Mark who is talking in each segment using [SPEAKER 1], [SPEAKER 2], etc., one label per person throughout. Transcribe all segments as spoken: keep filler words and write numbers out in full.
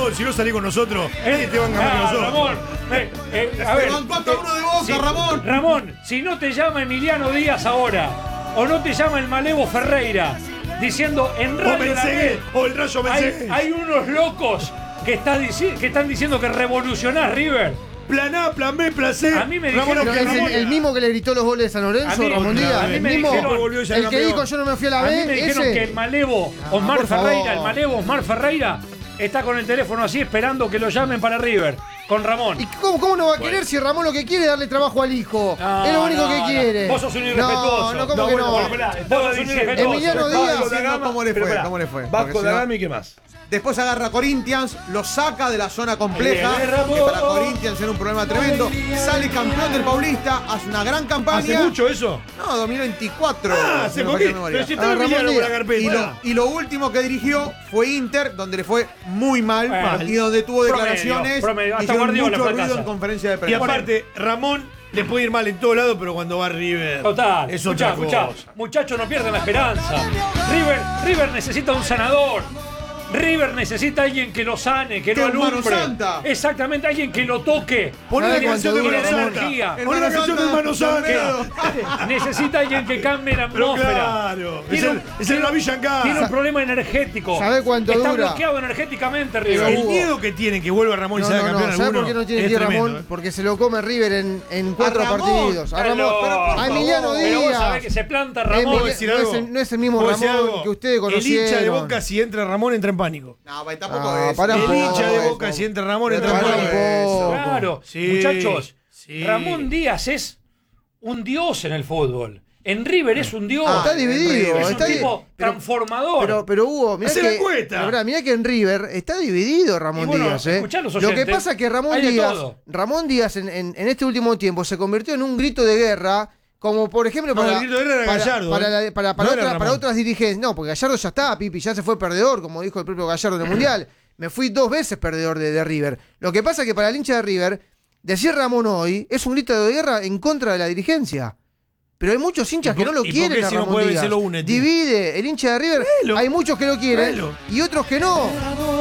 [SPEAKER 1] vos, si no salís con nosotros, nadie te van a ganar
[SPEAKER 2] Ah,
[SPEAKER 1] nosotros.
[SPEAKER 2] Ramón, eh, eh, a
[SPEAKER 3] Te
[SPEAKER 2] ver,
[SPEAKER 3] bancó hasta uno de Boca,
[SPEAKER 2] si-
[SPEAKER 3] Ramón.
[SPEAKER 2] Ramón, si no te llama Emiliano Díaz ahora, o no te llama el Malevo Ferreira, diciendo en
[SPEAKER 1] O
[SPEAKER 2] Radio La
[SPEAKER 1] Mensegué,
[SPEAKER 2] Red,
[SPEAKER 1] o el Rayo
[SPEAKER 2] hay,
[SPEAKER 1] Mensegué.
[SPEAKER 2] hay unos locos que, está dici- que están diciendo que revolucionás River.
[SPEAKER 1] Plan A, plan B, plan C.
[SPEAKER 2] A mí me
[SPEAKER 1] Ramón,
[SPEAKER 2] dijeron
[SPEAKER 4] Pero
[SPEAKER 2] que
[SPEAKER 4] es el,
[SPEAKER 2] Ramón-
[SPEAKER 4] el mismo que le gritó los goles de San
[SPEAKER 2] A
[SPEAKER 4] Lorenzo,
[SPEAKER 2] mí-
[SPEAKER 4] Ramón
[SPEAKER 2] a
[SPEAKER 4] Díaz.
[SPEAKER 2] mí
[SPEAKER 4] El
[SPEAKER 2] me
[SPEAKER 4] mismo.
[SPEAKER 2] dijeron-
[SPEAKER 1] volvió ya
[SPEAKER 4] El que
[SPEAKER 1] campeón.
[SPEAKER 4] dijo yo no me fui a la
[SPEAKER 2] A mí
[SPEAKER 4] B.
[SPEAKER 2] me dijeron
[SPEAKER 4] ese.
[SPEAKER 2] que el Malevo
[SPEAKER 4] Ah,
[SPEAKER 2] Osmar
[SPEAKER 4] por favor.
[SPEAKER 2] Ferreira, el Malevo Osmar Ferreira, está con el teléfono así esperando que lo llamen para River, con Ramón.
[SPEAKER 4] ¿Y cómo, cómo no va a querer si Ramón lo que quiere es darle trabajo al hijo?
[SPEAKER 2] No,
[SPEAKER 4] es lo único
[SPEAKER 2] no,
[SPEAKER 4] que
[SPEAKER 2] no.
[SPEAKER 4] quiere.
[SPEAKER 2] Vos sos un irrespetuoso.
[SPEAKER 4] No, no, ¿cómo
[SPEAKER 2] No,
[SPEAKER 4] que
[SPEAKER 2] bueno,
[SPEAKER 4] no?
[SPEAKER 2] bueno, esperá, vos sos un irrespetuoso.
[SPEAKER 4] Emiliano Díaz.
[SPEAKER 3] Vasco da Gama, ¿cómo le fue?
[SPEAKER 5] Pero pará,
[SPEAKER 3] ¿Cómo le fue?
[SPEAKER 5] Vasco
[SPEAKER 3] Porque
[SPEAKER 5] da
[SPEAKER 3] si no-
[SPEAKER 5] Gama y qué más.
[SPEAKER 3] Después agarra a Corinthians, lo saca de la zona compleja,
[SPEAKER 2] Bien, Ramón.
[SPEAKER 3] que para Corinthians era un problema tremendo. Sale campeón del Paulista, hace una gran campaña.
[SPEAKER 1] ¿Hace mucho eso?
[SPEAKER 3] No, dos mil veinticuatro.
[SPEAKER 1] Ah,
[SPEAKER 3] si
[SPEAKER 1] hace
[SPEAKER 3] no me falla la
[SPEAKER 1] poquito.
[SPEAKER 3] memoria.
[SPEAKER 1] Pero si
[SPEAKER 4] Ah,
[SPEAKER 1] está
[SPEAKER 4] Ramón
[SPEAKER 1] Emiliano con la
[SPEAKER 4] Díaz.
[SPEAKER 1] carpeta.
[SPEAKER 3] Y lo, y lo último que dirigió fue Inter, donde le fue muy mal
[SPEAKER 2] Mal.
[SPEAKER 3] y donde tuvo
[SPEAKER 2] Promedio,
[SPEAKER 3] declaraciones
[SPEAKER 2] promedio.
[SPEAKER 3] y
[SPEAKER 2] Hasta
[SPEAKER 3] hicieron
[SPEAKER 2] Guardiola
[SPEAKER 3] mucho
[SPEAKER 2] fracasa.
[SPEAKER 3] ruido en conferencia de
[SPEAKER 1] Y
[SPEAKER 3] prensa.
[SPEAKER 1] aparte, Ramón le puede ir mal en todos lados, pero cuando va a River.
[SPEAKER 2] Total,
[SPEAKER 1] Es
[SPEAKER 2] escuchá,
[SPEAKER 1] otra
[SPEAKER 2] escuchá.
[SPEAKER 1] cosa.
[SPEAKER 2] Muchachos, no pierdan la esperanza. River, River necesita un sanador. River necesita alguien que lo sane, que
[SPEAKER 3] Que
[SPEAKER 2] lo
[SPEAKER 3] un Mano
[SPEAKER 2] alumbre.
[SPEAKER 3] Santa.
[SPEAKER 2] Exactamente, alguien que lo toque.
[SPEAKER 1] Poné
[SPEAKER 4] ¿Sabe
[SPEAKER 1] la canción de
[SPEAKER 4] cuánto
[SPEAKER 1] Mano
[SPEAKER 4] dura,
[SPEAKER 1] Santa.
[SPEAKER 2] energía?
[SPEAKER 1] Poné la canción de Mano Santa.
[SPEAKER 2] Necesita alguien que cambie la
[SPEAKER 1] Pero
[SPEAKER 2] atmósfera.
[SPEAKER 1] claro, es
[SPEAKER 2] Tiene
[SPEAKER 1] el,
[SPEAKER 2] un-
[SPEAKER 1] es el
[SPEAKER 2] tiene-
[SPEAKER 1] Navillan acá.
[SPEAKER 2] Tiene un problema energético.
[SPEAKER 4] ¿Sabe cuánto
[SPEAKER 2] Está
[SPEAKER 4] dura?
[SPEAKER 2] bloqueado energéticamente,
[SPEAKER 4] Pero
[SPEAKER 2] River.
[SPEAKER 1] El
[SPEAKER 4] Hugo.
[SPEAKER 1] miedo que tienen que vuelva Ramón y
[SPEAKER 4] No,
[SPEAKER 1] sea
[SPEAKER 4] no,
[SPEAKER 1] campeón
[SPEAKER 4] no. ¿Sabe
[SPEAKER 1] alguno
[SPEAKER 4] por qué no tiene
[SPEAKER 1] es
[SPEAKER 4] que ir Ramón?
[SPEAKER 1] tremendo, ¿eh?
[SPEAKER 4] Porque se lo come River en, en cuatro
[SPEAKER 3] Ramón.
[SPEAKER 4] partidos. A Ramón.
[SPEAKER 2] Pero,
[SPEAKER 3] pero por
[SPEAKER 4] a Emiliano
[SPEAKER 3] favor.
[SPEAKER 2] Pero vos
[SPEAKER 4] Díaz.
[SPEAKER 2] sabés que se planta
[SPEAKER 4] Eh,
[SPEAKER 2] Ramón.
[SPEAKER 4] Emiliano-
[SPEAKER 1] decir
[SPEAKER 4] no,
[SPEAKER 1] algo?
[SPEAKER 4] es el, no es el mismo
[SPEAKER 1] ¿Puedo decir
[SPEAKER 4] Ramón
[SPEAKER 1] algo?
[SPEAKER 4] que ustedes
[SPEAKER 1] El
[SPEAKER 4] conocieron.
[SPEAKER 1] hincha de Boca, si entra Ramón, entra en pánico.
[SPEAKER 3] No, pues, tampoco
[SPEAKER 4] Ah,
[SPEAKER 3] es.
[SPEAKER 4] pará un
[SPEAKER 1] El
[SPEAKER 4] poco.
[SPEAKER 1] hincha de
[SPEAKER 4] eso.
[SPEAKER 1] Boca, si entra Ramón, entra
[SPEAKER 4] Pará
[SPEAKER 1] en
[SPEAKER 4] un
[SPEAKER 1] pánico.
[SPEAKER 4] poco.
[SPEAKER 2] Claro,
[SPEAKER 1] Sí,
[SPEAKER 2] muchachos,
[SPEAKER 1] sí.
[SPEAKER 2] Ramón Díaz es un dios en el fútbol. En River es un dios.
[SPEAKER 4] Ah, está dividido.
[SPEAKER 2] es un
[SPEAKER 4] está di-
[SPEAKER 2] tipo
[SPEAKER 4] pero-
[SPEAKER 2] transformador.
[SPEAKER 4] Pero, pero Hugo, mirá
[SPEAKER 1] Hacé
[SPEAKER 4] que,
[SPEAKER 1] la encuesta.
[SPEAKER 4] la verdad, mirá que en River está dividido Ramón
[SPEAKER 2] Y bueno,
[SPEAKER 4] Díaz. ¿eh?
[SPEAKER 2] escuchá a los
[SPEAKER 4] Lo que
[SPEAKER 2] oyentes.
[SPEAKER 4] pasa es que Ramón
[SPEAKER 2] Hay de
[SPEAKER 4] Díaz,
[SPEAKER 2] todo.
[SPEAKER 4] Ramón Díaz en, en- en este último tiempo se convirtió en un grito de guerra, como por ejemplo
[SPEAKER 1] No,
[SPEAKER 4] para,
[SPEAKER 1] el grito de guerra era
[SPEAKER 4] para,
[SPEAKER 1] Gallardo,
[SPEAKER 4] para,
[SPEAKER 1] ¿eh?
[SPEAKER 4] la- para- para
[SPEAKER 1] No era
[SPEAKER 4] otra-
[SPEAKER 1] Ramón.
[SPEAKER 4] para otras dirigencias. No, porque Gallardo ya está, Pipi, ya se fue perdedor, como dijo el propio Gallardo en el Mundial. Me fui dos veces perdedor de, de River. Lo que pasa es que para el hincha de River, decir Ramón hoy es un grito de guerra en contra de la dirigencia. Pero hay muchos hinchas
[SPEAKER 1] ¿Y
[SPEAKER 4] que
[SPEAKER 1] por-
[SPEAKER 4] no lo
[SPEAKER 1] y por
[SPEAKER 4] quieren
[SPEAKER 1] qué
[SPEAKER 4] a
[SPEAKER 1] si no
[SPEAKER 4] Ramón
[SPEAKER 1] puede
[SPEAKER 4] Díaz.
[SPEAKER 1] vencer lo une, tío?
[SPEAKER 4] Divide el hincha de River.
[SPEAKER 1] Tráelo.
[SPEAKER 4] Hay muchos que lo quieren
[SPEAKER 1] Tráelo.
[SPEAKER 4] y otros que no.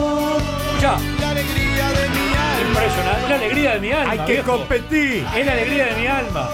[SPEAKER 2] Ya. Impresionante. La alegría de mi alma.
[SPEAKER 1] Hay que
[SPEAKER 2] viejo.
[SPEAKER 1] competir.
[SPEAKER 2] Es la alegría de mi alma.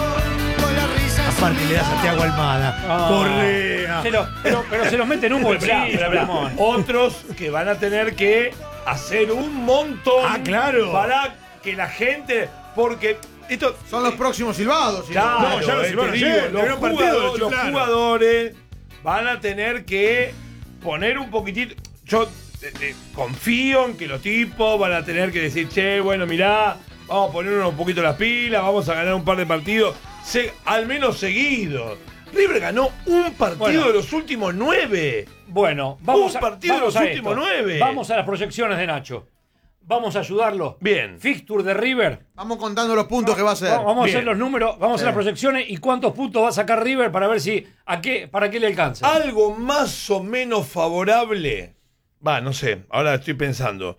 [SPEAKER 1] Aparte le das a Thiago Almada,
[SPEAKER 2] Ah.
[SPEAKER 1] Correa.
[SPEAKER 2] Se lo- pero, pero se los mete en un bolsillo,
[SPEAKER 5] Esperá, esperá, esperá.
[SPEAKER 2] Ramón.
[SPEAKER 5] Otros que van a tener que hacer un montón
[SPEAKER 1] Ah, claro.
[SPEAKER 5] para que la gente. Porque esto.
[SPEAKER 3] Son los próximos silbados. si no.
[SPEAKER 5] Claro,
[SPEAKER 1] No, ya lo
[SPEAKER 5] eh,
[SPEAKER 1] silbaron
[SPEAKER 5] te digo,
[SPEAKER 1] ayer,
[SPEAKER 5] los,
[SPEAKER 1] tuvieron partido,
[SPEAKER 5] jugadores,
[SPEAKER 1] lo
[SPEAKER 5] los
[SPEAKER 1] chiflaron.
[SPEAKER 5] jugadores van a tener que poner un poquitito. Yo eh, eh, confío en que los tipos van a tener que decir, che, bueno, mirá, vamos a ponernos un poquito las pilas, vamos a ganar un par de partidos, se- al menos seguidos. River ganó un partido
[SPEAKER 2] Bueno.
[SPEAKER 5] de los últimos nueve.
[SPEAKER 2] Bueno, vamos
[SPEAKER 5] Un
[SPEAKER 2] a,
[SPEAKER 5] partido de
[SPEAKER 2] vamos
[SPEAKER 5] los
[SPEAKER 2] a
[SPEAKER 5] últimos
[SPEAKER 2] esto.
[SPEAKER 5] nueve.
[SPEAKER 2] Vamos a las proyecciones de Nacho. Vamos a ayudarlo.
[SPEAKER 5] Bien.
[SPEAKER 2] Fixture de River.
[SPEAKER 3] Vamos contando los puntos que va a hacer.
[SPEAKER 2] Vamos a
[SPEAKER 5] Bien.
[SPEAKER 2] hacer los números, vamos a hacer las proyecciones y cuántos puntos va a sacar River para ver si a qué, para qué le alcanza.
[SPEAKER 5] Algo más o menos favorable. Va, no sé, ahora estoy pensando.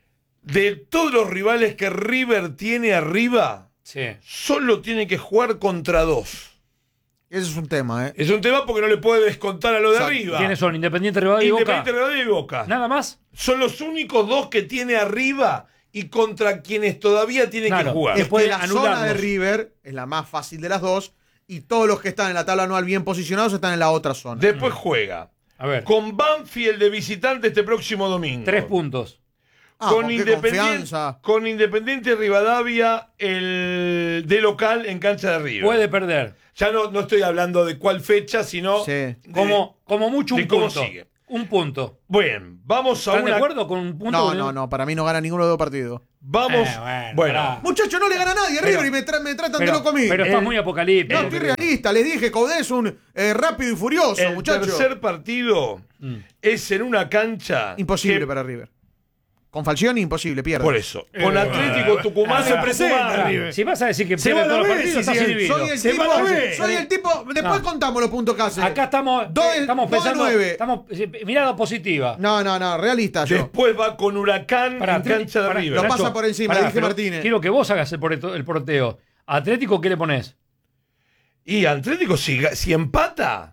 [SPEAKER 5] De todos los rivales que River tiene arriba,
[SPEAKER 2] Sí.
[SPEAKER 5] solo tiene que jugar contra dos.
[SPEAKER 3] Ese es un tema, ¿eh?
[SPEAKER 5] Es un tema porque no le puede descontar a lo de
[SPEAKER 3] Exacto.
[SPEAKER 5] arriba.
[SPEAKER 2] ¿Quiénes son? Independiente Rivadavia y Boca.
[SPEAKER 5] Independiente Rivadavia y Boca.
[SPEAKER 2] Nada más.
[SPEAKER 5] Son los únicos dos que tiene arriba y contra quienes todavía tiene
[SPEAKER 2] Claro.
[SPEAKER 5] que jugar.
[SPEAKER 2] Es-
[SPEAKER 3] Después
[SPEAKER 2] puede
[SPEAKER 3] la zona de
[SPEAKER 2] anularnos.
[SPEAKER 3] River es la más fácil de las dos y todos los que están en la tabla anual bien posicionados están en la otra zona.
[SPEAKER 5] Después juega
[SPEAKER 2] A ver.
[SPEAKER 5] con Banfield de visitante este próximo domingo.
[SPEAKER 2] Tres puntos.
[SPEAKER 3] Ah,
[SPEAKER 5] con,
[SPEAKER 3] con qué
[SPEAKER 5] Independiente,
[SPEAKER 3] confianza.
[SPEAKER 5] con Independiente Rivadavia el de local en cancha de River.
[SPEAKER 2] Puede perder.
[SPEAKER 5] Ya no, no estoy hablando de cuál fecha, sino
[SPEAKER 3] Sí.
[SPEAKER 5] de-
[SPEAKER 2] Como, como mucho un
[SPEAKER 5] de cómo
[SPEAKER 2] punto.
[SPEAKER 5] sigue.
[SPEAKER 2] Un punto.
[SPEAKER 5] Bueno, vamos a
[SPEAKER 2] ¿Están de
[SPEAKER 5] una.
[SPEAKER 2] acuerdo con un punto?
[SPEAKER 3] No, no, no, para mí no gana ninguno de los dos partidos.
[SPEAKER 5] Vamos.
[SPEAKER 2] Eh, bueno,
[SPEAKER 5] bueno,
[SPEAKER 2] pará.
[SPEAKER 3] Muchachos, no le gana a nadie a
[SPEAKER 2] Pero-
[SPEAKER 3] River y me, tra- me tratan
[SPEAKER 2] Pero,
[SPEAKER 3] de loco a mí.
[SPEAKER 2] pero está
[SPEAKER 5] El-
[SPEAKER 2] muy apocalíptico.
[SPEAKER 3] No, estoy realista, les dije, Codé es un eh, rápido y furioso,
[SPEAKER 5] el
[SPEAKER 3] muchachos.
[SPEAKER 5] tercer partido
[SPEAKER 2] Mm.
[SPEAKER 5] es en una cancha.
[SPEAKER 3] Imposible
[SPEAKER 5] que-
[SPEAKER 3] para River. Con Falcioni imposible, pierde.
[SPEAKER 5] Por eso. Con
[SPEAKER 2] Eh,
[SPEAKER 5] Atlético Tucumán
[SPEAKER 1] ah, se
[SPEAKER 5] en
[SPEAKER 1] presenta,
[SPEAKER 5] Tucumán.
[SPEAKER 1] River.
[SPEAKER 2] Si vas a decir que
[SPEAKER 1] Se
[SPEAKER 2] pierde
[SPEAKER 1] va a
[SPEAKER 2] todos los
[SPEAKER 1] ver
[SPEAKER 2] partidos,
[SPEAKER 1] si
[SPEAKER 2] estás
[SPEAKER 1] sigue-
[SPEAKER 2] inhibido.
[SPEAKER 3] Soy el
[SPEAKER 1] Se
[SPEAKER 3] tipo,
[SPEAKER 1] van a ver.
[SPEAKER 3] soy el tipo, después
[SPEAKER 2] No.
[SPEAKER 3] contamos los puntos que hace.
[SPEAKER 2] Acá estamos,
[SPEAKER 3] Dos
[SPEAKER 2] eh,
[SPEAKER 3] de-
[SPEAKER 2] estamos
[SPEAKER 3] dos de
[SPEAKER 2] pensando.
[SPEAKER 3] nueve.
[SPEAKER 2] Estamos, eh, mirada positiva.
[SPEAKER 3] No, no, no, realista yo.
[SPEAKER 5] Después va con Huracán
[SPEAKER 2] Para
[SPEAKER 5] en cancha de
[SPEAKER 2] para-
[SPEAKER 5] River.
[SPEAKER 3] Lo pasa por encima,
[SPEAKER 2] pará,
[SPEAKER 3] dije
[SPEAKER 2] pero
[SPEAKER 3] Martínez.
[SPEAKER 2] Quiero que vos hagas el, porteo- el porteo. ¿Atlético qué le pones?
[SPEAKER 5] Y Atlético, si, ga- si empata,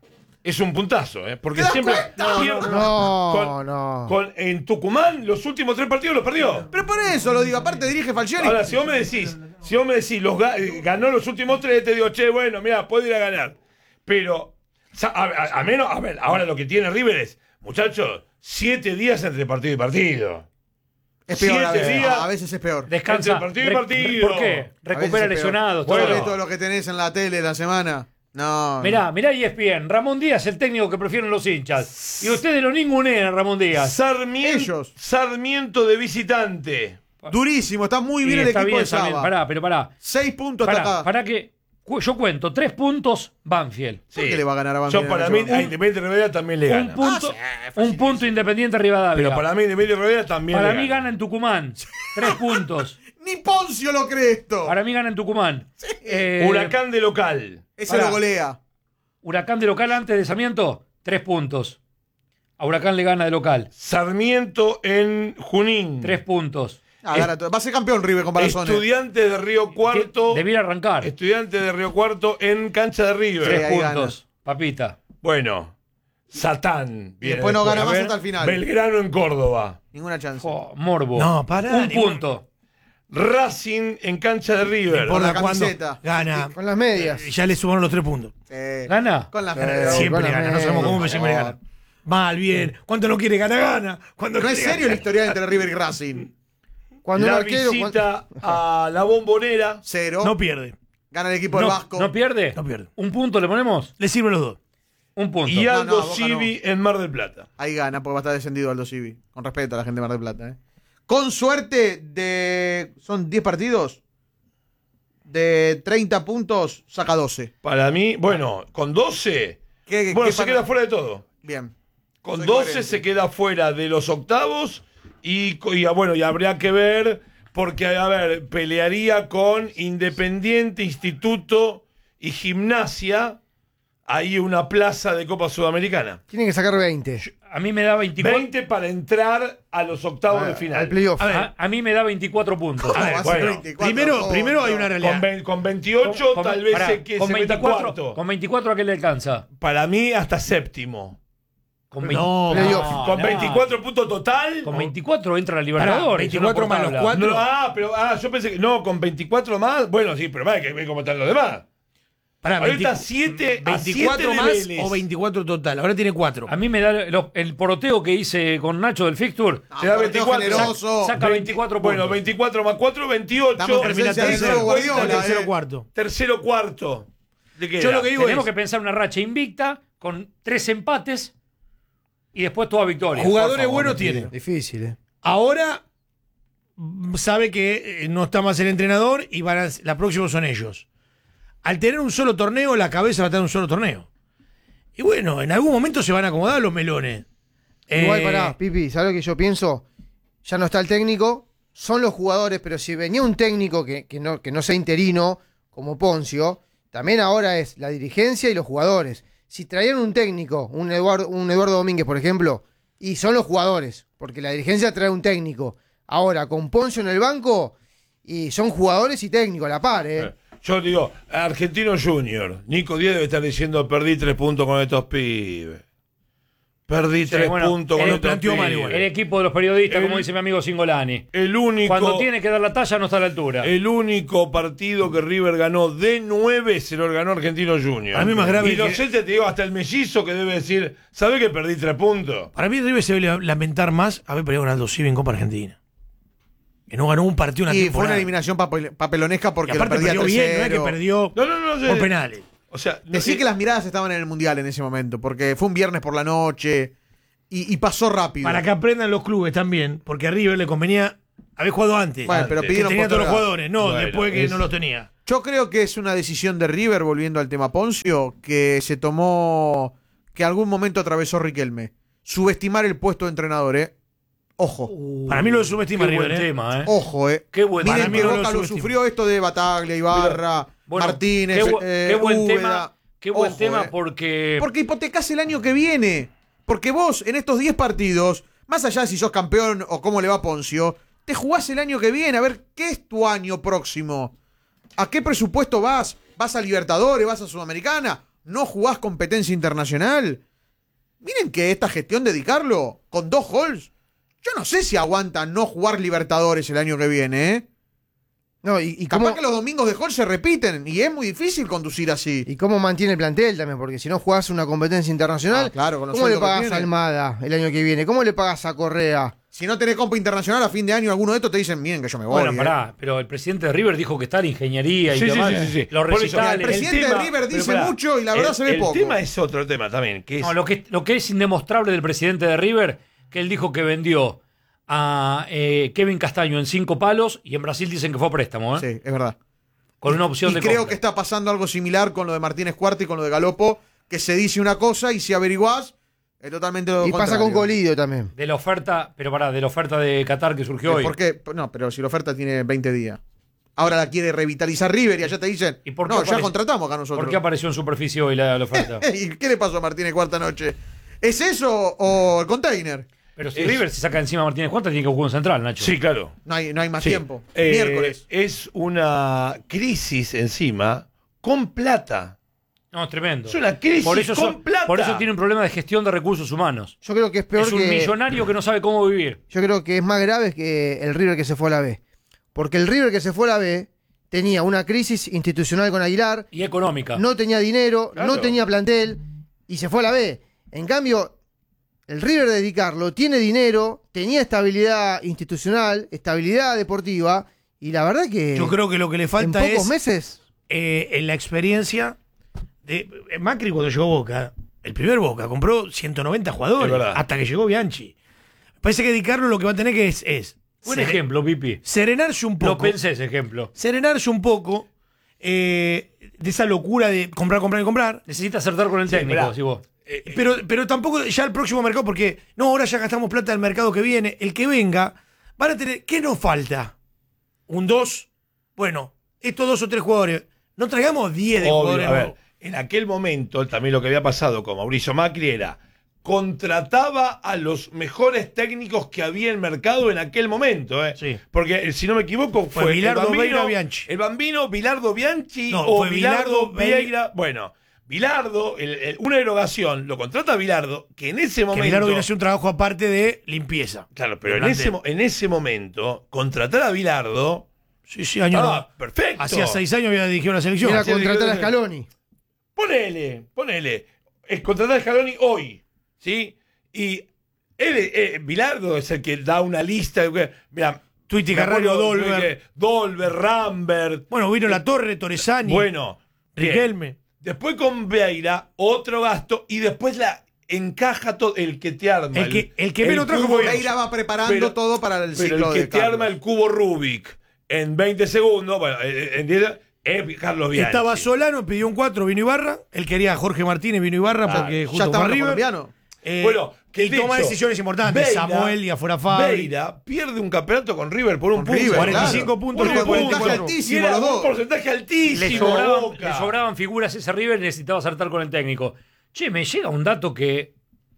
[SPEAKER 5] es un puntazo, ¿eh? Porque
[SPEAKER 3] ¿Te das
[SPEAKER 5] siempre.
[SPEAKER 3] cuenta?
[SPEAKER 5] siempre-
[SPEAKER 4] No,
[SPEAKER 5] con-
[SPEAKER 4] no.
[SPEAKER 5] con- en Tucumán, los últimos tres partidos los perdió.
[SPEAKER 3] Pero por eso lo digo, aparte dirige Falcioni.
[SPEAKER 5] Ahora, si vos me decís, si vos me decís, los ga- eh, ganó los últimos tres, te digo, che, bueno, mira, puede ir a ganar. Pero, sa- a, a- a menos, a ver, ahora lo que tiene River es, muchachos, siete días entre partido y partido.
[SPEAKER 3] Es peor a
[SPEAKER 5] siete
[SPEAKER 3] veces,
[SPEAKER 5] días.
[SPEAKER 3] a veces es peor.
[SPEAKER 2] Descansa.
[SPEAKER 5] Entre partido y
[SPEAKER 2] Re-
[SPEAKER 5] partido.
[SPEAKER 2] ¿Por qué?
[SPEAKER 3] A veces
[SPEAKER 2] Recupera
[SPEAKER 3] es peor.
[SPEAKER 2] lesionados.
[SPEAKER 3] Bueno,
[SPEAKER 2] todo.
[SPEAKER 3] ves todo lo que tenés en la tele la semana. No.
[SPEAKER 2] Mirá, mirá E S P N. Ramón Díaz, el técnico que prefieren los hinchas. Y ustedes lo ningunean, Ramón Díaz.
[SPEAKER 5] Sarmiento,
[SPEAKER 3] Ellos.
[SPEAKER 5] Sarmiento de visitante.
[SPEAKER 3] Durísimo, está muy bien
[SPEAKER 2] Y
[SPEAKER 3] el
[SPEAKER 2] está
[SPEAKER 3] equipo
[SPEAKER 2] bien
[SPEAKER 3] de
[SPEAKER 2] también.
[SPEAKER 3] Saba.
[SPEAKER 2] Pará, pero pará.
[SPEAKER 3] Seis puntos
[SPEAKER 2] Pará,
[SPEAKER 3] hasta acá.
[SPEAKER 2] pará que cu- yo cuento. Tres puntos, Banfield.
[SPEAKER 3] ¿Por qué le va a ganar a Banfield
[SPEAKER 5] Yo, para
[SPEAKER 3] en
[SPEAKER 5] mí,
[SPEAKER 3] Nacional?
[SPEAKER 5] a Independiente Rivadavia también le
[SPEAKER 2] Un
[SPEAKER 5] gana.
[SPEAKER 2] punto,
[SPEAKER 3] Ah, sí,
[SPEAKER 2] un punto Independiente Rivadavia.
[SPEAKER 5] Pero para mí, Independiente Rivadavia también
[SPEAKER 2] Para
[SPEAKER 5] le
[SPEAKER 2] mí gana en Tucumán. Tres puntos.
[SPEAKER 3] Ni Poncio lo cree esto.
[SPEAKER 2] Para mí gana en Tucumán. Eh,
[SPEAKER 5] Huracán de local.
[SPEAKER 3] Ese
[SPEAKER 2] pará.
[SPEAKER 3] lo golea.
[SPEAKER 2] Huracán de local antes de Sarmiento, tres puntos. A Huracán le gana de local.
[SPEAKER 5] Sarmiento en Junín.
[SPEAKER 2] Tres puntos.
[SPEAKER 3] Ah, gana todo. Va a ser campeón River con Balazones.
[SPEAKER 5] Estudiantes de Río Cuarto.
[SPEAKER 2] Debiera arrancar.
[SPEAKER 5] Estudiantes de Río Cuarto en cancha de River.
[SPEAKER 3] Sí,
[SPEAKER 2] Tres
[SPEAKER 3] ahí
[SPEAKER 2] puntos. Papita.
[SPEAKER 5] Bueno, Satán. viene
[SPEAKER 3] después no gana
[SPEAKER 5] A
[SPEAKER 3] más
[SPEAKER 5] ver,
[SPEAKER 3] hasta el final.
[SPEAKER 5] Belgrano en Córdoba.
[SPEAKER 3] Ninguna chance.
[SPEAKER 2] Oh, Morbo.
[SPEAKER 1] No, pará,
[SPEAKER 2] Un
[SPEAKER 1] ningún-
[SPEAKER 2] punto.
[SPEAKER 5] Racing en cancha de River.
[SPEAKER 3] Por la
[SPEAKER 1] Importa cuándo
[SPEAKER 3] camiseta.
[SPEAKER 1] gana.
[SPEAKER 4] Con las medias.
[SPEAKER 1] Eh, Ya le sumaron los tres puntos.
[SPEAKER 3] Eh,
[SPEAKER 2] ¿Gana?
[SPEAKER 3] Con la
[SPEAKER 4] Sí.
[SPEAKER 3] general.
[SPEAKER 1] Siempre
[SPEAKER 4] con la
[SPEAKER 1] gana, no sabemos cómo, pero
[SPEAKER 4] media.
[SPEAKER 1] siempre gana. Mal, bien. Cuando no quiere gana, gana. Cuando
[SPEAKER 3] No es
[SPEAKER 1] quiere,
[SPEAKER 3] serio la
[SPEAKER 1] gana.
[SPEAKER 3] historia entre River y Racing.
[SPEAKER 4] Cuando un
[SPEAKER 5] La
[SPEAKER 4] arquero.
[SPEAKER 5] visita a la Bombonera.
[SPEAKER 3] Cero.
[SPEAKER 1] No pierde.
[SPEAKER 3] Gana el equipo
[SPEAKER 2] No,
[SPEAKER 3] del Vasco.
[SPEAKER 2] ¿No pierde?
[SPEAKER 1] No pierde.
[SPEAKER 2] ¿Un punto le ponemos?
[SPEAKER 1] Le sirven los dos.
[SPEAKER 2] Un punto.
[SPEAKER 5] Y
[SPEAKER 3] No,
[SPEAKER 5] Aldo
[SPEAKER 3] no, Boca
[SPEAKER 5] Civi en Mar del Plata.
[SPEAKER 3] Ahí gana porque va a estar descendido Aldo Civi. Con respeto a la gente de Mar del Plata. ¿eh? Con suerte de... Son diez partidos. De treinta puntos, saca doce.
[SPEAKER 5] Para mí, bueno, con doce.
[SPEAKER 3] ¿Qué-
[SPEAKER 5] Bueno,
[SPEAKER 3] qué
[SPEAKER 5] se
[SPEAKER 3] para-
[SPEAKER 5] queda fuera de todo.
[SPEAKER 3] Bien.
[SPEAKER 5] Con
[SPEAKER 3] Soy
[SPEAKER 5] doce
[SPEAKER 3] coherente.
[SPEAKER 5] se queda fuera de los octavos y, co- y, ah, bueno, y habría que ver, porque, a ver, pelearía con Independiente, Instituto y Gimnasia, ahí una plaza de Copa Sudamericana.
[SPEAKER 4] Tienen que sacar veinte.
[SPEAKER 2] A mí me da veinticuatro.
[SPEAKER 5] veinte para entrar a los octavos de final.
[SPEAKER 4] Al playoff.
[SPEAKER 1] A ver,
[SPEAKER 2] A, a mí me da veinticuatro puntos.
[SPEAKER 3] ¿Cómo
[SPEAKER 1] ver,
[SPEAKER 3] va a ser
[SPEAKER 5] bueno,
[SPEAKER 3] veinticuatro?
[SPEAKER 1] primero,
[SPEAKER 3] Oh,
[SPEAKER 1] primero hay
[SPEAKER 3] no.
[SPEAKER 1] una
[SPEAKER 5] Con,
[SPEAKER 1] realidad.
[SPEAKER 5] ve- con veintiocho
[SPEAKER 2] Con-
[SPEAKER 5] tal vez
[SPEAKER 2] pará,
[SPEAKER 5] se, que
[SPEAKER 2] con
[SPEAKER 5] se meta
[SPEAKER 2] veinticuatro,
[SPEAKER 5] cuarto.
[SPEAKER 2] con veinticuatro a qué le alcanza.
[SPEAKER 5] Para mí hasta séptimo.
[SPEAKER 2] Con
[SPEAKER 1] No,
[SPEAKER 4] playoff.
[SPEAKER 2] no,
[SPEAKER 5] Con
[SPEAKER 2] no.
[SPEAKER 5] veinticuatro puntos total.
[SPEAKER 2] Con veinticuatro entra la Libertadores.
[SPEAKER 1] Pará, veinticuatro
[SPEAKER 2] es una
[SPEAKER 1] más los
[SPEAKER 2] portabla.
[SPEAKER 1] cuatro.
[SPEAKER 5] No, ah, pero ah, yo pensé que no, con veinticuatro más. Bueno, sí, pero más que ver cómo están los demás.
[SPEAKER 1] Pará,
[SPEAKER 5] Ahorita
[SPEAKER 1] veinti-
[SPEAKER 5] siete a
[SPEAKER 1] veinticuatro
[SPEAKER 5] siete de
[SPEAKER 1] más
[SPEAKER 5] Vélez.
[SPEAKER 1] o veinticuatro total. Ahora tiene cuatro.
[SPEAKER 2] A mí me da lo- el poroteo que hice con Nacho del Fixture.
[SPEAKER 3] Ah,
[SPEAKER 5] Se da
[SPEAKER 3] porteo
[SPEAKER 5] veinticuatro.
[SPEAKER 3] generoso.
[SPEAKER 2] Saca veinticuatro puntos.
[SPEAKER 5] Bueno, veinticuatro más cuatro, veintiocho.
[SPEAKER 3] Estamos
[SPEAKER 1] Termina
[SPEAKER 3] presencia de
[SPEAKER 1] tercero,
[SPEAKER 3] Diego Guardiola,
[SPEAKER 1] tercero
[SPEAKER 3] eh.
[SPEAKER 1] cuarto.
[SPEAKER 5] Tercero cuarto. ¿De qué
[SPEAKER 1] Yo
[SPEAKER 5] era?
[SPEAKER 1] lo que digo
[SPEAKER 2] Tenemos
[SPEAKER 1] es,
[SPEAKER 2] que pensar una racha invicta con tres empates y después toda victoria.
[SPEAKER 1] jugadores
[SPEAKER 2] Por favor,
[SPEAKER 1] buenos
[SPEAKER 2] me pido.
[SPEAKER 1] tiene.
[SPEAKER 4] Difícil, ¿eh?
[SPEAKER 1] Ahora mm, sabe que eh, no está más el entrenador y van a, la próxima son ellos. Al tener un solo torneo, la cabeza va a tener un solo torneo. Y bueno, en algún momento se van a acomodar los melones.
[SPEAKER 4] Igual,
[SPEAKER 1] Eh,
[SPEAKER 4] pará, Pipi, ¿sabes lo que yo pienso? Ya no está el técnico, son los jugadores, pero si venía un técnico que, que, no, que no sea interino, como Poncio, también ahora es la dirigencia y los jugadores. Si traían un técnico, un Eduardo, un Eduardo Domínguez, por ejemplo, y son los jugadores, porque la dirigencia trae un técnico. Ahora, con Poncio en el banco, y son jugadores y técnicos a la par, ¿eh?
[SPEAKER 5] Eh, Yo digo, Argentino Junior. Nico Díaz debe estar diciendo, perdí tres puntos con estos pibes. Perdí
[SPEAKER 2] Sí,
[SPEAKER 5] tres
[SPEAKER 2] bueno,
[SPEAKER 5] puntos con
[SPEAKER 2] él
[SPEAKER 5] estos
[SPEAKER 1] planteó mal
[SPEAKER 5] pibes.
[SPEAKER 1] igual.
[SPEAKER 2] El equipo de los periodistas,
[SPEAKER 5] El-
[SPEAKER 2] como dice mi amigo Singolani.
[SPEAKER 5] El único,
[SPEAKER 2] Cuando tiene que dar la talla no está a la altura.
[SPEAKER 5] el único partido que River ganó de nueve se lo ganó Argentino Junior.
[SPEAKER 1] Para mí más grave
[SPEAKER 5] Y no
[SPEAKER 1] que-
[SPEAKER 5] sé, te digo, hasta el mellizo que debe decir, ¿sabe que perdí tres puntos?
[SPEAKER 1] Para mí River se debe lamentar más haber peleado con Aldo Civi en Copa Argentina. Que no ganó un partido una
[SPEAKER 3] Y fue
[SPEAKER 1] temporada.
[SPEAKER 3] una eliminación papel- papelonesca
[SPEAKER 1] Y
[SPEAKER 3] porque lo
[SPEAKER 1] aparte
[SPEAKER 3] perdía
[SPEAKER 1] perdió bien, no es que
[SPEAKER 3] tres cero.
[SPEAKER 1] perdió
[SPEAKER 5] No, no, no.
[SPEAKER 1] por
[SPEAKER 5] sé.
[SPEAKER 1] penales.
[SPEAKER 5] O sea, no-
[SPEAKER 3] Decí
[SPEAKER 5] eh,
[SPEAKER 3] que las miradas estaban en el Mundial en ese momento, porque fue un viernes por la noche y, y pasó rápido.
[SPEAKER 1] Para que aprendan los clubes también, porque a River le convenía haber jugado antes.
[SPEAKER 3] Bueno, pero
[SPEAKER 1] que
[SPEAKER 3] pidieron
[SPEAKER 1] tenía todos los
[SPEAKER 3] postergar.
[SPEAKER 1] jugadores, no,
[SPEAKER 5] Bueno,
[SPEAKER 1] después que
[SPEAKER 5] es-
[SPEAKER 1] no los tenía.
[SPEAKER 3] Yo creo que es una decisión de River, volviendo al tema Poncio, que se tomó, que algún momento atravesó Riquelme. Subestimar el puesto de entrenador, ¿eh? Ojo,
[SPEAKER 1] Para mí lo subestima
[SPEAKER 2] Qué
[SPEAKER 1] River,
[SPEAKER 2] buen
[SPEAKER 1] ¿eh?
[SPEAKER 2] tema, ¿eh?
[SPEAKER 3] ojo, ¿eh?
[SPEAKER 2] Qué buen
[SPEAKER 3] Miren
[SPEAKER 1] para mí
[SPEAKER 3] que
[SPEAKER 1] no lo
[SPEAKER 3] Boca lo
[SPEAKER 1] subestima.
[SPEAKER 3] sufrió esto de Bataglia, Ibarra,
[SPEAKER 2] Bueno,
[SPEAKER 3] Martínez,
[SPEAKER 2] qué, bu-
[SPEAKER 3] eh,
[SPEAKER 2] qué buen
[SPEAKER 3] Úbeda.
[SPEAKER 2] tema, qué buen
[SPEAKER 3] Ojo,
[SPEAKER 2] tema
[SPEAKER 3] eh.
[SPEAKER 2] porque
[SPEAKER 3] Porque hipotecás el año que viene. Porque vos, en estos diez partidos, más allá de si sos campeón o cómo le va a Poncio, te jugás el año que viene. A ver, ¿qué es tu año próximo? ¿A qué presupuesto vas? ¿Vas a Libertadores? ¿Vas a Sudamericana? no jugás competencia internacional. Miren que esta gestión de Di Carlo, con dos gols, yo no sé si aguanta no jugar Libertadores el año que viene, ¿eh?
[SPEAKER 4] No, y, y
[SPEAKER 3] Capaz
[SPEAKER 4] cómo,
[SPEAKER 3] que los domingos de gol se repiten y es muy difícil conducir así.
[SPEAKER 4] y cómo mantiene el plantel también, porque si no jugás una competencia internacional,
[SPEAKER 3] Ah, claro, con los
[SPEAKER 4] ¿cómo le
[SPEAKER 3] sueldos que
[SPEAKER 4] pagás
[SPEAKER 3] tiene.
[SPEAKER 4] a Almada el año que viene? ¿Cómo le pagás a Correa?
[SPEAKER 3] Si no tenés compa internacional a fin de año, alguno de estos te dicen, miren que yo me voy.
[SPEAKER 2] Bueno,
[SPEAKER 3] ¿eh?
[SPEAKER 2] pará, pero el presidente de River dijo que está la ingeniería y
[SPEAKER 5] Sí, sí,
[SPEAKER 2] demás.
[SPEAKER 5] sí, sí, sí.
[SPEAKER 2] Los
[SPEAKER 5] Por eso,
[SPEAKER 2] recitales.
[SPEAKER 3] el presidente
[SPEAKER 5] tema-
[SPEAKER 3] de River
[SPEAKER 5] pero
[SPEAKER 3] dice
[SPEAKER 5] pará,
[SPEAKER 3] mucho y la verdad
[SPEAKER 5] el-
[SPEAKER 3] se ve
[SPEAKER 5] el
[SPEAKER 3] poco.
[SPEAKER 5] tema es otro tema también, que es...
[SPEAKER 2] No, lo que, lo que es indemostrable del presidente de River, que él dijo que vendió a eh, Kevin Castaño en cinco palos y en Brasil dicen que fue a préstamo, ¿eh?
[SPEAKER 3] Sí, es verdad.
[SPEAKER 2] Con una opción
[SPEAKER 3] Y
[SPEAKER 2] de
[SPEAKER 3] creo
[SPEAKER 2] compra.
[SPEAKER 3] que está pasando algo similar con lo de Martínez Cuarta y con lo de Galopo, que se dice una cosa y si averiguás, es totalmente lo
[SPEAKER 4] Y pasa con
[SPEAKER 3] contrario.
[SPEAKER 4] Colidio también.
[SPEAKER 2] De la oferta, pero pará, de la oferta de Qatar que surgió
[SPEAKER 3] Eh,
[SPEAKER 2] hoy.
[SPEAKER 3] ¿Por qué? No, pero si la oferta tiene veinte días. Ahora la quiere revitalizar River y allá te dicen,
[SPEAKER 2] ¿Y por qué
[SPEAKER 3] no, ya
[SPEAKER 2] aparece-
[SPEAKER 3] contratamos acá nosotros.
[SPEAKER 2] ¿Por qué apareció en superficie hoy la, la oferta?
[SPEAKER 3] ¿Y qué le pasó a Martínez Cuarta noche? ¿Es eso o el container?
[SPEAKER 2] Pero si
[SPEAKER 5] Es-
[SPEAKER 2] River se saca encima a Martínez Cuarta, tiene que jugar un central, Nacho.
[SPEAKER 5] Sí, claro.
[SPEAKER 3] No hay, no hay más
[SPEAKER 5] Sí.
[SPEAKER 3] tiempo.
[SPEAKER 5] Eh,
[SPEAKER 3] Miércoles.
[SPEAKER 5] Es una crisis encima con plata.
[SPEAKER 2] No, es tremendo.
[SPEAKER 5] Es una crisis
[SPEAKER 2] por eso
[SPEAKER 5] con
[SPEAKER 2] son-
[SPEAKER 5] plata.
[SPEAKER 2] Por eso tiene un problema de gestión de recursos humanos.
[SPEAKER 4] Yo creo que es peor
[SPEAKER 2] Es un
[SPEAKER 4] que.
[SPEAKER 2] millonario que no sabe cómo vivir.
[SPEAKER 4] Yo creo que es más grave que el River que se fue a la B. Porque el River que se fue a la B tenía una crisis institucional con Aguilar,
[SPEAKER 2] Y económica.
[SPEAKER 4] no tenía dinero,
[SPEAKER 5] Claro.
[SPEAKER 4] no tenía plantel y se fue a la B. En cambio, el River de Di Carlo tiene dinero, tenía estabilidad institucional, estabilidad deportiva y la verdad que
[SPEAKER 1] Yo creo que lo que le
[SPEAKER 4] en
[SPEAKER 1] falta
[SPEAKER 4] pocos
[SPEAKER 1] es
[SPEAKER 4] meses
[SPEAKER 1] eh, en la experiencia de eh, Macri cuando llegó Boca. El primer Boca compró ciento noventa jugadores
[SPEAKER 5] Es verdad.
[SPEAKER 1] hasta que llegó Bianchi. Parece que Di Carlo lo que va a tener que es, es
[SPEAKER 2] Buen
[SPEAKER 1] sere-
[SPEAKER 2] ejemplo, Pipi.
[SPEAKER 1] serenarse un
[SPEAKER 2] Lo
[SPEAKER 1] poco.
[SPEAKER 2] pensé ese ejemplo.
[SPEAKER 1] Serenarse un poco eh, de esa locura de comprar, comprar y comprar.
[SPEAKER 2] Necesita acertar con el técnico,
[SPEAKER 5] mirá.
[SPEAKER 2] si vos.
[SPEAKER 1] Pero, pero tampoco ya el próximo mercado, porque no, ahora ya gastamos plata del mercado que viene. El que venga, van a tener. ¿Qué nos falta? ¿Un dos? Bueno, estos dos o tres jugadores. No traigamos diez de
[SPEAKER 5] Obvio,
[SPEAKER 1] jugadores
[SPEAKER 5] a ver,
[SPEAKER 1] nuevos.
[SPEAKER 5] en aquel momento también lo que había pasado con Mauricio Macri era contrataba a los mejores técnicos que había en el mercado en aquel momento, ¿eh?
[SPEAKER 1] Sí.
[SPEAKER 5] Porque eh, si no me equivoco fue,
[SPEAKER 1] Fue Bilardo,
[SPEAKER 5] el Bambino,
[SPEAKER 1] Vieira, Bianchi.
[SPEAKER 5] el Bambino, Bilardo Bianchi
[SPEAKER 1] No,
[SPEAKER 5] o
[SPEAKER 1] fue
[SPEAKER 5] Bilardo,
[SPEAKER 1] Bilardo,
[SPEAKER 5] Vieira. Bueno, Bilardo, el- el- una erogación, lo contrata Bilardo, que en ese
[SPEAKER 1] Que
[SPEAKER 5] momento.
[SPEAKER 1] Bilardo viene a hacer un trabajo aparte de limpieza.
[SPEAKER 5] Claro, pero
[SPEAKER 1] del
[SPEAKER 5] en ese,
[SPEAKER 1] plantel.
[SPEAKER 5] mo- en ese momento, contratar a Bilardo.
[SPEAKER 1] Sí, sí, año
[SPEAKER 5] Ah, perfecto.
[SPEAKER 1] Hacía seis años había dirigido la selección.
[SPEAKER 4] era
[SPEAKER 5] sí,
[SPEAKER 4] contratar a
[SPEAKER 5] sí.
[SPEAKER 4] Scaloni.
[SPEAKER 5] Ponele, ponele. Es contratar a Scaloni hoy, ¿sí? Y él, eh, Bilardo es el que da una lista. de- Mira,
[SPEAKER 1] Tuiti,
[SPEAKER 5] me
[SPEAKER 1] Carralho,
[SPEAKER 5] acuerdo
[SPEAKER 1] Dolber.
[SPEAKER 5] de Dolber, Rambert.
[SPEAKER 1] Bueno, vino La Torre, Torresani,
[SPEAKER 5] Bueno, bien.
[SPEAKER 1] Riquelme.
[SPEAKER 5] Después con Vieira, otro gasto. Y después la encaja todo. El que te arma.
[SPEAKER 1] El que- el que menos trajo
[SPEAKER 5] cubo-
[SPEAKER 1] fue
[SPEAKER 3] Pereira va preparando
[SPEAKER 5] pero-
[SPEAKER 3] todo para el
[SPEAKER 5] Pero
[SPEAKER 3] ciclo
[SPEAKER 5] el que
[SPEAKER 3] de
[SPEAKER 5] te
[SPEAKER 3] Carlos.
[SPEAKER 5] arma el cubo Rubik en veinte segundos, bueno, en diez, es Carlos Bianchi.
[SPEAKER 1] Estaba Solano, pidió un cuatro, vino Ibarra. Él quería a Jorge Martínez, vino Ibarra
[SPEAKER 5] Ah,
[SPEAKER 1] porque
[SPEAKER 3] Ya
[SPEAKER 1] justo
[SPEAKER 3] estaba
[SPEAKER 1] fue
[SPEAKER 3] el
[SPEAKER 1] River.
[SPEAKER 3] colombiano.
[SPEAKER 1] Eh,
[SPEAKER 5] Bueno, que
[SPEAKER 1] y
[SPEAKER 5] de
[SPEAKER 1] toma
[SPEAKER 5] hecho,
[SPEAKER 1] decisiones importantes.
[SPEAKER 5] Vieira-
[SPEAKER 1] Samuel y afuera Fabri.
[SPEAKER 5] Vieira pierde un campeonato con River por un
[SPEAKER 3] Con
[SPEAKER 5] punto.
[SPEAKER 3] River,
[SPEAKER 1] cuarenta y
[SPEAKER 3] claro.
[SPEAKER 1] cinco puntos,
[SPEAKER 3] Un
[SPEAKER 1] River
[SPEAKER 3] porcentaje
[SPEAKER 1] cuarenta y cuatro.
[SPEAKER 3] altísimo
[SPEAKER 5] Y era
[SPEAKER 3] los
[SPEAKER 5] un
[SPEAKER 3] dos.
[SPEAKER 5] porcentaje altísimo.
[SPEAKER 2] Le sobraban,
[SPEAKER 5] Boca.
[SPEAKER 2] le sobraban figuras ese River y necesitaba acertar con el técnico. Che, me llega un dato que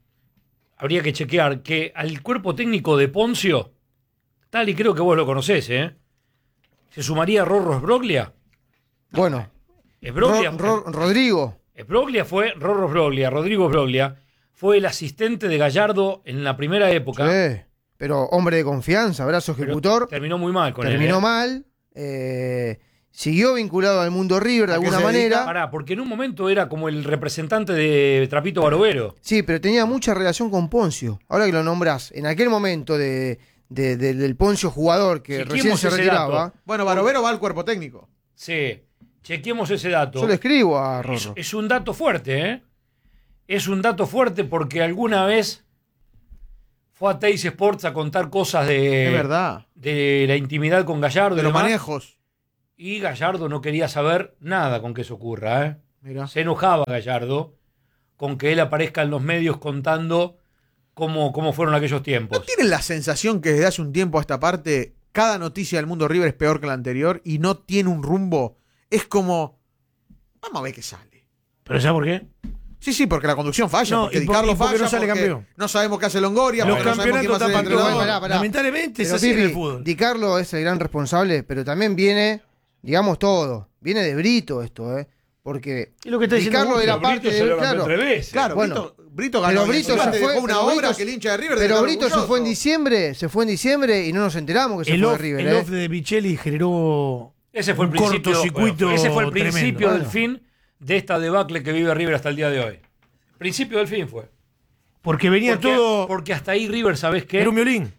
[SPEAKER 2] habría que chequear, que al cuerpo técnico de Poncio, tal y creo que vos lo conocés, ¿eh? Se sumaría Rorro Sbroglia.
[SPEAKER 4] Bueno,
[SPEAKER 2] Sbroglia,
[SPEAKER 4] Ro- Ro- Rodrigo.
[SPEAKER 2] Sbroglia fue, Rorro Sbroglia, Rodrigo Sbroglia, fue el asistente de Gallardo en la primera época.
[SPEAKER 4] Sí, pero hombre de confianza, brazo
[SPEAKER 2] pero
[SPEAKER 4] ejecutor.
[SPEAKER 2] terminó muy mal con
[SPEAKER 4] Terminó
[SPEAKER 2] él. ¿eh?
[SPEAKER 4] mal. eh, siguió vinculado al mundo River de
[SPEAKER 3] ¿A qué
[SPEAKER 4] alguna
[SPEAKER 3] se dedica?
[SPEAKER 4] manera.
[SPEAKER 2] Pará, porque en un momento era como el representante de Trapito Barovero.
[SPEAKER 4] Sí, pero tenía mucha relación con Poncio. Ahora que lo nombrás, en aquel momento de, de- de- del Poncio jugador que
[SPEAKER 2] Chequeemos
[SPEAKER 4] recién se
[SPEAKER 2] ese
[SPEAKER 4] retiraba,
[SPEAKER 2] dato.
[SPEAKER 3] Bueno, Barovero va al cuerpo técnico.
[SPEAKER 2] Sí, chequeemos ese dato.
[SPEAKER 4] yo le escribo a
[SPEAKER 2] Es,
[SPEAKER 4] Rorro.
[SPEAKER 2] es un dato fuerte, ¿eh? Es un dato fuerte porque alguna vez fue a Teis Sports a contar cosas de,
[SPEAKER 3] Es verdad.
[SPEAKER 2] de la intimidad con Gallardo
[SPEAKER 3] De
[SPEAKER 2] y
[SPEAKER 3] los
[SPEAKER 2] demás,
[SPEAKER 3] manejos.
[SPEAKER 2] y Gallardo no quería saber nada con que eso ocurra, ¿eh?
[SPEAKER 3] Mira.
[SPEAKER 2] Se enojaba Gallardo con que él aparezca en los medios contando cómo, cómo fueron aquellos
[SPEAKER 3] ¿No
[SPEAKER 2] tiempos.
[SPEAKER 3] tienen la sensación que desde hace un tiempo a esta parte cada noticia del mundo River es peor que la anterior y no tiene un rumbo? Es como, vamos a ver qué sale.
[SPEAKER 1] ¿Pero sabes por qué?
[SPEAKER 3] Sí, sí, porque la conducción falla,
[SPEAKER 1] No,
[SPEAKER 3] porque
[SPEAKER 1] y
[SPEAKER 3] Di
[SPEAKER 1] por-
[SPEAKER 3] Carlos
[SPEAKER 1] y porque
[SPEAKER 3] falla,
[SPEAKER 1] no sale
[SPEAKER 3] porque
[SPEAKER 1] campeón.
[SPEAKER 3] no sabemos qué hace Longoria,
[SPEAKER 1] Los
[SPEAKER 3] porque no sabemos quién va a
[SPEAKER 1] campeonatos
[SPEAKER 3] ser el
[SPEAKER 1] tapan todo.
[SPEAKER 3] entrenador.
[SPEAKER 4] Pará, pará.
[SPEAKER 1] Lamentablemente es
[SPEAKER 4] Pero,
[SPEAKER 1] así en el
[SPEAKER 4] Pipi,
[SPEAKER 1] fútbol.
[SPEAKER 4] Di Carlo es el gran responsable, pero también viene, digamos todo, viene de Brito esto, ¿eh? Porque
[SPEAKER 1] Y lo que está diciendo
[SPEAKER 4] Ricardo
[SPEAKER 1] Guti,
[SPEAKER 4] era
[SPEAKER 5] Pero
[SPEAKER 4] parte
[SPEAKER 5] Brito se
[SPEAKER 4] de.
[SPEAKER 5] lo cambió
[SPEAKER 4] Claro,
[SPEAKER 5] tres veces.
[SPEAKER 3] Claro,
[SPEAKER 4] Bueno,
[SPEAKER 3] Brito, Brito ganó.
[SPEAKER 4] pero
[SPEAKER 3] y
[SPEAKER 4] Brito
[SPEAKER 3] encima
[SPEAKER 4] se
[SPEAKER 3] te
[SPEAKER 4] fue.
[SPEAKER 3] dejó una
[SPEAKER 4] pero
[SPEAKER 3] obra
[SPEAKER 4] Brito-
[SPEAKER 3] que el hincha de River
[SPEAKER 4] Pero
[SPEAKER 3] dejó
[SPEAKER 4] Brito se
[SPEAKER 3] orgulloso.
[SPEAKER 4] fue en diciembre, se fue en diciembre y no nos enteramos que se
[SPEAKER 1] El
[SPEAKER 4] fue
[SPEAKER 1] off,
[SPEAKER 4] de River.
[SPEAKER 1] el
[SPEAKER 4] ¿eh?
[SPEAKER 1] off de Bichelli generó
[SPEAKER 2] Ese fue el
[SPEAKER 1] un
[SPEAKER 2] principio,
[SPEAKER 1] cortocircuito
[SPEAKER 2] bueno, ese fue el
[SPEAKER 1] tremendo.
[SPEAKER 2] principio del
[SPEAKER 1] Bueno,
[SPEAKER 2] fin de esta debacle que vive River hasta el día de hoy. Principio del fin fue.
[SPEAKER 1] Porque venía
[SPEAKER 2] Porque,
[SPEAKER 1] todo.
[SPEAKER 2] porque hasta ahí River, ¿sabés qué?
[SPEAKER 1] Era un violín.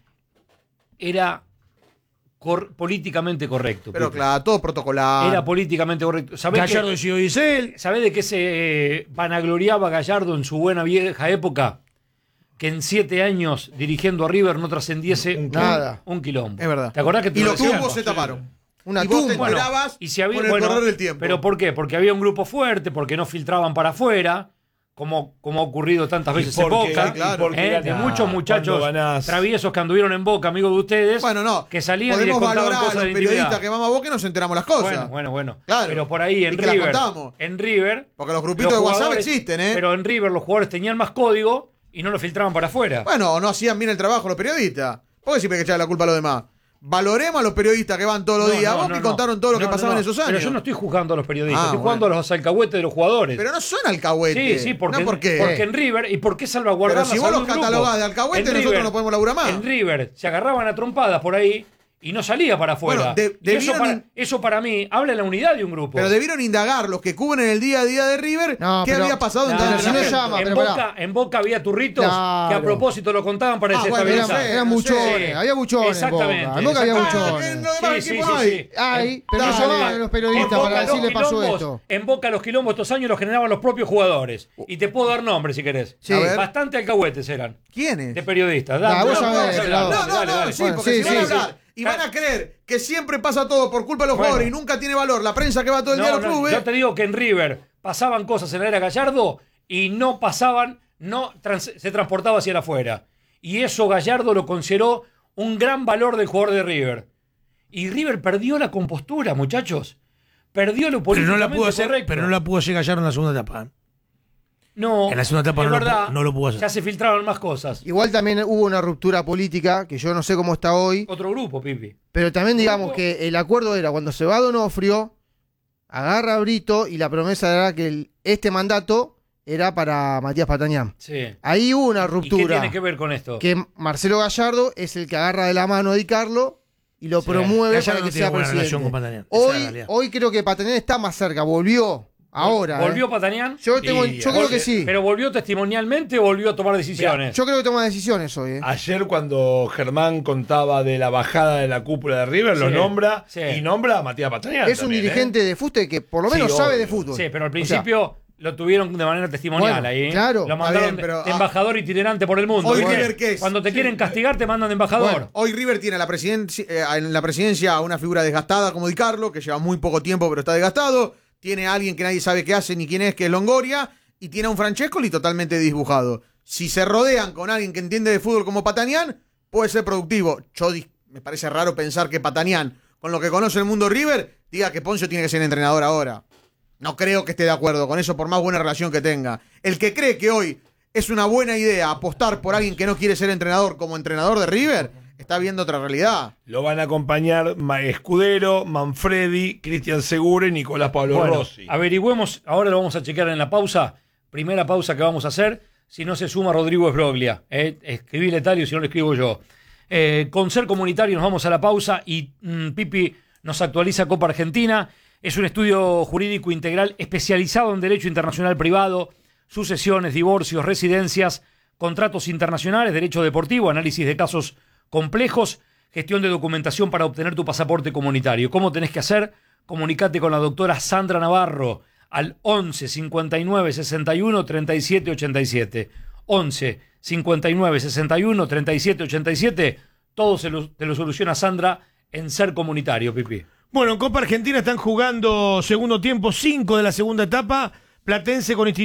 [SPEAKER 2] Era cor- políticamente correcto.
[SPEAKER 3] Pero
[SPEAKER 2] Pipe.
[SPEAKER 3] claro, todo protocolar.
[SPEAKER 2] Era políticamente correcto. ¿Sabés,
[SPEAKER 1] Gallardo
[SPEAKER 2] qué-
[SPEAKER 1] decidió irse él.
[SPEAKER 2] ¿Sabés de qué se eh, vanagloriaba Gallardo en su buena vieja época? Que en siete años dirigiendo a River no trascendiese un,
[SPEAKER 4] Nada.
[SPEAKER 2] un quilombo.
[SPEAKER 3] Es verdad.
[SPEAKER 2] ¿Te acordás que te
[SPEAKER 3] Y
[SPEAKER 2] lo
[SPEAKER 3] los
[SPEAKER 2] decían?
[SPEAKER 3] tumbos se taparon.
[SPEAKER 4] Una
[SPEAKER 3] y vos te
[SPEAKER 4] tumba.
[SPEAKER 3] enterabas
[SPEAKER 2] Y si había,
[SPEAKER 3] con el
[SPEAKER 2] bueno,
[SPEAKER 3] correr del tiempo.
[SPEAKER 2] ¿Pero por qué? Porque había un grupo fuerte, porque no filtraban para afuera, como, como ha ocurrido tantas veces en
[SPEAKER 5] porque-
[SPEAKER 2] Boca,
[SPEAKER 5] y
[SPEAKER 3] claro.
[SPEAKER 5] porque
[SPEAKER 2] ¿eh?
[SPEAKER 5] ganás.
[SPEAKER 2] de muchos muchachos
[SPEAKER 5] Cuando ganás.
[SPEAKER 2] traviesos que anduvieron en Boca, amigos de ustedes,
[SPEAKER 3] Bueno, no.
[SPEAKER 2] que salían y les
[SPEAKER 3] Podemos
[SPEAKER 2] contaban
[SPEAKER 3] valorar a
[SPEAKER 2] cosas
[SPEAKER 3] los
[SPEAKER 2] de
[SPEAKER 3] periodistas
[SPEAKER 2] intimidad.
[SPEAKER 3] que vamos a Boca y nos enteramos las cosas.
[SPEAKER 2] Bueno, bueno, bueno.
[SPEAKER 3] Claro.
[SPEAKER 2] Pero por ahí en
[SPEAKER 3] Y que las
[SPEAKER 2] River,
[SPEAKER 3] contamos.
[SPEAKER 2] en River,
[SPEAKER 3] Porque los grupitos
[SPEAKER 2] los
[SPEAKER 3] de WhatsApp
[SPEAKER 2] jugadores-
[SPEAKER 3] existen, ¿eh?
[SPEAKER 2] Pero en River los jugadores tenían más código y no lo filtraban para afuera.
[SPEAKER 3] Bueno, o no hacían bien el trabajo los periodistas. ¿Por qué siempre hay que echarle la culpa a los demás? Valoremos a los periodistas que van todos los
[SPEAKER 2] No,
[SPEAKER 3] días.
[SPEAKER 2] no,
[SPEAKER 3] Vos
[SPEAKER 2] no,
[SPEAKER 3] que
[SPEAKER 2] no.
[SPEAKER 3] contaron todo lo
[SPEAKER 2] No,
[SPEAKER 3] que
[SPEAKER 2] no,
[SPEAKER 3] pasaba
[SPEAKER 2] no.
[SPEAKER 3] en esos años.
[SPEAKER 2] Pero yo no estoy juzgando a los periodistas,
[SPEAKER 3] Ah,
[SPEAKER 2] estoy jugando
[SPEAKER 3] bueno.
[SPEAKER 2] a los alcahuetes de los jugadores.
[SPEAKER 3] Pero no son alcahuetes.
[SPEAKER 2] Sí, sí, porque,
[SPEAKER 3] No, ¿por qué?
[SPEAKER 2] porque en River, ¿y por qué salvaguardar
[SPEAKER 3] Pero si
[SPEAKER 2] la
[SPEAKER 3] vos
[SPEAKER 2] salud
[SPEAKER 3] los
[SPEAKER 2] de un grupo?
[SPEAKER 3] catalogás de alcahuete,
[SPEAKER 2] En
[SPEAKER 3] nosotros no podemos laburar más.
[SPEAKER 2] En River se agarraban a trompadas por ahí y no salía para afuera.
[SPEAKER 3] Bueno, de-
[SPEAKER 2] Y eso,
[SPEAKER 3] debieron
[SPEAKER 2] para,
[SPEAKER 3] in-
[SPEAKER 2] eso para mí habla de la unidad de un grupo.
[SPEAKER 3] Pero debieron indagar los que cubren el día a día de River
[SPEAKER 4] No,
[SPEAKER 3] qué
[SPEAKER 4] pero-
[SPEAKER 3] había pasado en
[SPEAKER 2] No,
[SPEAKER 3] tal
[SPEAKER 4] pero si no
[SPEAKER 3] entrenamiento.
[SPEAKER 4] llama,
[SPEAKER 2] en,
[SPEAKER 4] pero
[SPEAKER 2] Boca,
[SPEAKER 4] pará.
[SPEAKER 2] en Boca había turritos
[SPEAKER 4] Claro.
[SPEAKER 2] que a propósito lo contaban para
[SPEAKER 3] Ah, bueno,
[SPEAKER 2] desestabilizar.
[SPEAKER 3] no sé,
[SPEAKER 4] Eran
[SPEAKER 3] no
[SPEAKER 4] buchones,
[SPEAKER 2] sé.
[SPEAKER 4] había buchones en Boca.
[SPEAKER 2] Exactamente,
[SPEAKER 4] En Boca había
[SPEAKER 2] exactamente.
[SPEAKER 3] Ah, que
[SPEAKER 4] buchones.
[SPEAKER 3] en los demás
[SPEAKER 2] Sí, sí,
[SPEAKER 3] equipos
[SPEAKER 2] sí,
[SPEAKER 3] no hay.
[SPEAKER 2] sí.
[SPEAKER 4] Ay, pero
[SPEAKER 3] Dale.
[SPEAKER 4] no llamaban a los periodistas
[SPEAKER 2] En Boca
[SPEAKER 4] para
[SPEAKER 2] los
[SPEAKER 4] decirle pasó
[SPEAKER 2] quilombos-
[SPEAKER 4] esto.
[SPEAKER 2] En Boca los quilombos estos años los generaban los propios jugadores. Y te puedo dar nombres si querés.
[SPEAKER 4] Sí.
[SPEAKER 3] A ver.
[SPEAKER 2] Bastante alcahuetes eran.
[SPEAKER 3] ¿Quiénes?
[SPEAKER 2] De periodistas.
[SPEAKER 4] Nah,
[SPEAKER 2] Dale,
[SPEAKER 4] vos
[SPEAKER 2] dale,
[SPEAKER 4] sabés,
[SPEAKER 2] dale,
[SPEAKER 4] pero-
[SPEAKER 2] dale,
[SPEAKER 3] No, no,
[SPEAKER 2] dale,
[SPEAKER 3] no,
[SPEAKER 2] dale.
[SPEAKER 3] sí,
[SPEAKER 4] Bueno,
[SPEAKER 3] porque
[SPEAKER 4] sí,
[SPEAKER 3] si van a
[SPEAKER 4] sí,
[SPEAKER 3] hablar y van a creer que siempre pasa todo por culpa de los
[SPEAKER 2] Bueno.
[SPEAKER 3] jugadores y nunca tiene valor la prensa que va todo el día a
[SPEAKER 2] No,
[SPEAKER 3] los
[SPEAKER 2] no,
[SPEAKER 3] clubes.
[SPEAKER 2] yo te digo que en River pasaban cosas en la era Gallardo y no pasaban, no trans- se transportaba hacia afuera. Y eso Gallardo lo consideró un gran valor del jugador de River. Y River perdió la compostura, muchachos. Perdió lo
[SPEAKER 1] Pero no
[SPEAKER 2] políticamente
[SPEAKER 1] la pudo hacer,
[SPEAKER 2] correcto.
[SPEAKER 1] pero no la pudo hacer Gallardo en la segunda etapa. ¿eh?
[SPEAKER 2] No,
[SPEAKER 1] En la segunda etapa
[SPEAKER 2] es
[SPEAKER 1] no lo
[SPEAKER 2] verdad,
[SPEAKER 1] pu- no lo pudo hacer.
[SPEAKER 2] Ya se filtraron más cosas.
[SPEAKER 4] Igual también hubo una ruptura política, que yo no sé cómo está hoy,
[SPEAKER 2] Otro grupo, Pipi.
[SPEAKER 4] pero también digamos que el acuerdo era cuando se va Donofrio, agarra a Brito y la promesa era que el- este mandato era para Matías Patañán.
[SPEAKER 2] Sí.
[SPEAKER 4] Ahí hubo una
[SPEAKER 2] ¿Y qué
[SPEAKER 4] ruptura.
[SPEAKER 2] tiene que ver con esto?
[SPEAKER 4] Que Marcelo Gallardo es el que agarra de la mano a Di Carlo y lo
[SPEAKER 2] Sí.
[SPEAKER 4] promueve
[SPEAKER 1] Gallardo
[SPEAKER 4] para
[SPEAKER 1] no
[SPEAKER 4] que
[SPEAKER 1] tiene
[SPEAKER 4] sea
[SPEAKER 1] buena relación
[SPEAKER 4] presidente.
[SPEAKER 1] con Patañán, esa es la
[SPEAKER 4] Hoy,
[SPEAKER 1] realidad.
[SPEAKER 4] hoy creo que Patañán está más cerca, volvió ahora.
[SPEAKER 2] ¿Volvió
[SPEAKER 4] ¿eh?
[SPEAKER 2] Patañán?
[SPEAKER 4] Yo, tengo,
[SPEAKER 5] Y
[SPEAKER 4] yo creo
[SPEAKER 5] porque-
[SPEAKER 4] que sí.
[SPEAKER 2] ¿Pero volvió testimonialmente o volvió a tomar decisiones?
[SPEAKER 4] Yo creo que toma decisiones hoy. ¿eh?
[SPEAKER 5] Ayer cuando Germán contaba de la bajada de la cúpula de River, lo
[SPEAKER 2] Sí,
[SPEAKER 5] nombra
[SPEAKER 2] sí.
[SPEAKER 5] y nombra a Matías Patañán.
[SPEAKER 4] Es un
[SPEAKER 5] también,
[SPEAKER 4] dirigente de fuste que por lo
[SPEAKER 5] Sí,
[SPEAKER 4] menos sabe
[SPEAKER 5] obvio.
[SPEAKER 4] de fútbol.
[SPEAKER 2] Sí, pero al
[SPEAKER 4] O sea,
[SPEAKER 2] principio lo tuvieron de manera testimonial
[SPEAKER 4] Bueno,
[SPEAKER 2] ahí. ¿eh?
[SPEAKER 4] claro.
[SPEAKER 2] Lo
[SPEAKER 3] Está
[SPEAKER 2] mandaron
[SPEAKER 3] bien,
[SPEAKER 2] de-
[SPEAKER 3] pero,
[SPEAKER 2] de
[SPEAKER 3] ah,
[SPEAKER 2] embajador itinerante por el mundo.
[SPEAKER 3] hoy
[SPEAKER 2] ¿viste?
[SPEAKER 3] River, ¿qué es?
[SPEAKER 2] Cuando te
[SPEAKER 3] Sí.
[SPEAKER 2] quieren castigar te mandan de embajador.
[SPEAKER 4] Bueno,
[SPEAKER 3] Hoy River tiene la presidencia, eh, en la presidencia a una figura desgastada como Di Carlo, que lleva muy poco tiempo pero está desgastado. Tiene a alguien que nadie sabe qué hace ni quién es, que es Longoria. Y tiene a un Francescoli totalmente disbujado. Si se rodean con alguien que entiende de fútbol como Patañán, puede ser productivo. Yo di- me parece raro pensar que Patañán, con lo que conoce el mundo River, diga que Poncio tiene que ser entrenador ahora. No creo que esté de acuerdo con eso, por más buena relación que tenga. El que cree que hoy es una buena idea apostar por alguien que no quiere ser entrenador como entrenador de River, está viendo otra realidad.
[SPEAKER 5] Lo van a acompañar Ma- Escudero, Manfredi, Cristian Segura y Nicolás Pablo
[SPEAKER 2] Bueno,
[SPEAKER 5] Rossi.
[SPEAKER 2] averigüemos, ahora lo vamos a chequear en la pausa. Primera pausa que vamos a hacer. Si no se suma Rodrigo Esbroglia. Eh, escribile Talio, si no lo escribo yo. Eh, con Ser Comunitario nos vamos a la pausa y mm, Pipi nos actualiza Copa Argentina. Es un estudio jurídico integral especializado en derecho internacional privado, sucesiones, divorcios, residencias, contratos internacionales, derecho deportivo, análisis de casos complejos, gestión de documentación para obtener tu pasaporte comunitario. ¿Cómo tenés que hacer? Comunicate con la doctora Sandra Navarro al once cincuenta y nueve sesenta y uno treinta y siete ochenta y siete. once cincuenta y nueve sesenta y uno treinta y siete ochenta y siete. Todo se lo, te lo soluciona Sandra en Ser Comunitario, Pipi.
[SPEAKER 1] Bueno, en Copa Argentina están jugando segundo tiempo, cinco de la segunda etapa. Platense con Instituto